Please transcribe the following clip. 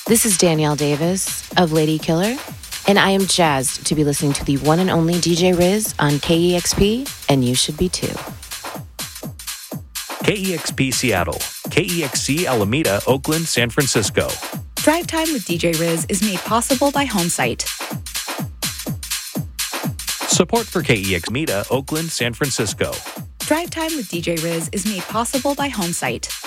This is Danielle Davis of Lady Killer, and I am jazzed to be listening to the one and only DJ Riz on KEXP, and you should be too. KEXP Seattle, KEXC Alameda, Oakland, San Francisco. Drive Time with DJ Riz is made possible by Homesite. Support for KEX Alameda, Oakland, San Francisco. Drive Time with DJ Riz is made possible by Homesite.